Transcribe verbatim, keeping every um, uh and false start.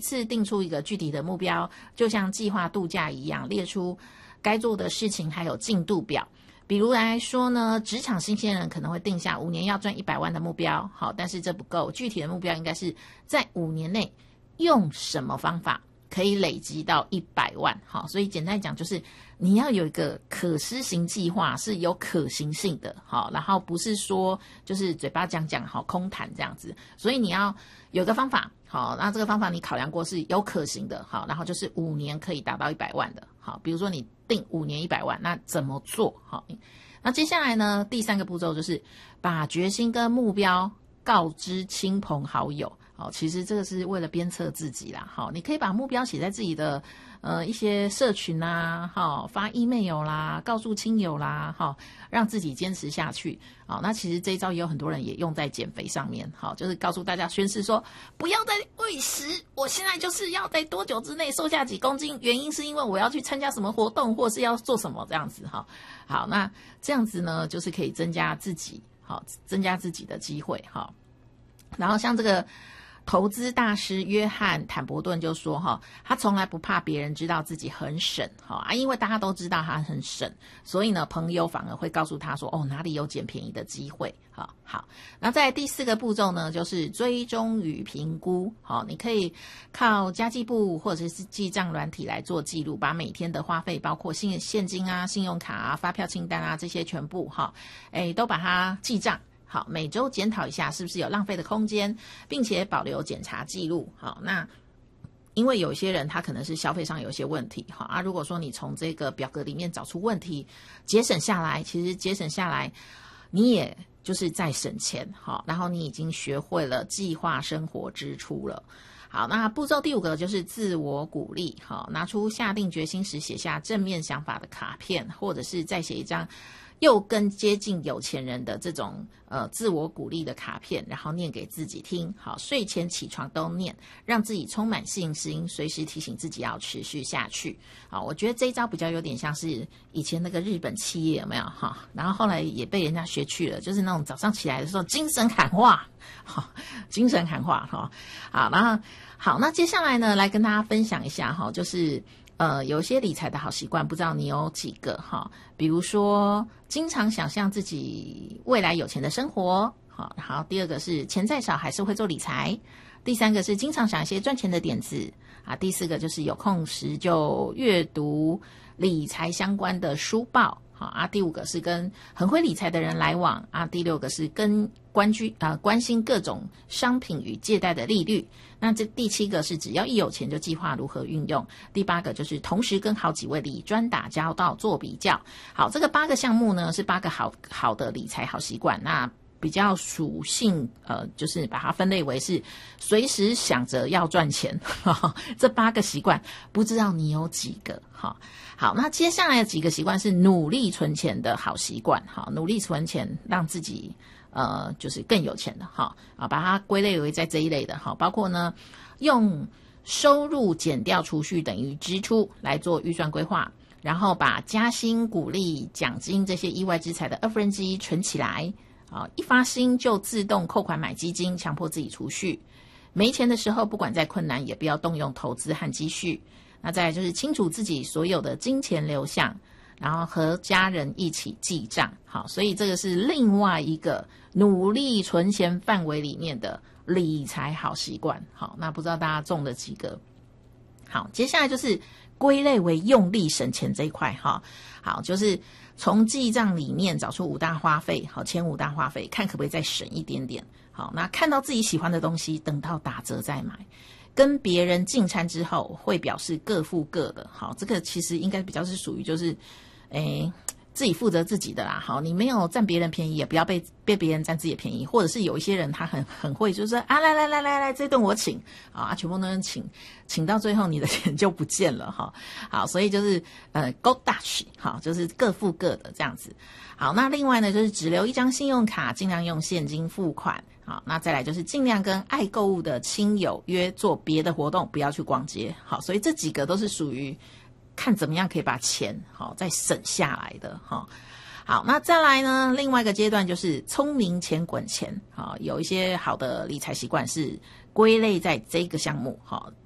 次定出一个具体的目标，就像计划度假一样，列出该做的事情还有进度表。比如来说呢，职场新鲜人可能会定下五年要赚一百万的目标，好，但是这不够，具体的目标应该是在五年内用什么方法可以累积到一百万，好，所以简单讲就是你要有一个可施行计划，是有可行性的，好，然后不是说就是嘴巴讲讲好空谈这样子，所以你要有个方法，好，那这个方法你考量过是有可行的，好，然后就是五年可以达到一百万的，好，比如说你定五年一百万，那怎么做？好，那接下来呢，第三个步骤就是把决心跟目标告知亲朋好友。好，其实这个是为了鞭策自己啦。好，你可以把目标写在自己的呃一些社群啦，好，发 email 啦，告诉亲友啦，好，让自己坚持下去。好，那其实这一招也有很多人也用在减肥上面。好，就是告诉大家宣誓说，不要再喂食，我现在就是要在多久之内瘦下几公斤，原因是因为我要去参加什么活动，或是要做什么这样子。哈，好，那这样子呢，就是可以增加自己，好，增加自己的机会。哈，然后像这个。投资大师约翰坦伯顿就说哈，他从来不怕别人知道自己很省哈啊，因为大家都知道他很省，所以呢，朋友反而会告诉他说哦，哪里有捡便宜的机会。好，好，那在第四个步骤呢，就是追踪与评估。好，你可以靠家计簿或者是记账软体来做记录，把每天的花费，包括现现金啊、信用卡啊、发票清单啊这些全部哈，哎，都把它记账。好，每周检讨一下是不是有浪费的空间，并且保留检查记录。好，那因为有些人他可能是消费上有一些问题，好啊，如果说你从这个表格里面找出问题，节省下来，其实节省下来，你也就是在省钱，好，然后你已经学会了计划生活支出了。好，那步骤第五个就是自我鼓励，好，拿出下定决心时写下正面想法的卡片，或者是再写一张又更接近有钱人的这种呃自我鼓励的卡片，然后念给自己听。好，睡前起床都念，让自己充满信心，随时提醒自己要持续下去。好，我觉得这一招比较有点像是以前那个日本企业有没有哈？然后后来也被人家学去了，就是那种早上起来的时候精神喊话，好，精神喊话哈。好，然后好，那接下来呢，来跟大家分享一下哈，就是呃，有一些理财的好习惯，不知道你有几个哈？比如说，经常想象自己未来有钱的生活，好，然后第二个是钱再少还是会做理财，第三个是经常想一些赚钱的点子啊，第四个就是有空时就阅读理财相关的书报。好啊，第五个是跟很会理财的人来往啊，第六个是跟关居啊、呃、关心各种商品与借贷的利率。那这第七个是只要一有钱就计划如何运用。第八个就是同时跟好几位理专打交道做比较。好，这个八个项目呢是八个好好的理财好习惯。那比较属性呃，就是把它分类为是随时想着要赚钱。这八个习惯，不知道你有几个哈？好，那接下来的几个习惯是努力存钱的好习惯，好，努力存钱让自己呃就是更有钱的哈啊，把它归类为在这一类的哈，包括呢用收入减掉储蓄等于支出来做预算规划，然后把加薪、鼓励、奖金这些意外之财的二分之一存起来啊，一发薪就自动扣款买基金，强迫自己储蓄。没钱的时候，不管再困难，也不要动用投资和积蓄。那再来就是清楚自己所有的金钱流向，然后和家人一起记账。好，所以这个是另外一个努力存钱范围里面的理财好习惯。好，那不知道大家中了几个？好，接下来就是归类为用力省钱这一块哈。好，就是从记账里面找出五大花费，好，前五大花费，看可不可以再省一点点。好，那看到自己喜欢的东西，等到打折再买。跟别人进餐之后会表示各付各的，好，这个其实应该比较是属于就是，诶，自己负责自己的啦。好，你没有占别人便宜，也不要被被别人占自己的便宜，或者是有一些人他很很会，就是说啊，来来来来来，这顿我请啊，全部都人请，请到最后你的钱就不见了哈。好，所以就是呃 ，go Dutch， 好，就是各付各的这样子。好，那另外呢，就是只留一张信用卡，尽量用现金付款。好，那再来就是尽量跟爱购物的亲友约做别的活动，不要去逛街。好，所以这几个都是属于看怎么样可以把钱好再省下来的哈。好，那再来呢，另外一个阶段就是聪明钱滚钱。好，有一些好的理财习惯是归类在这个项目。好，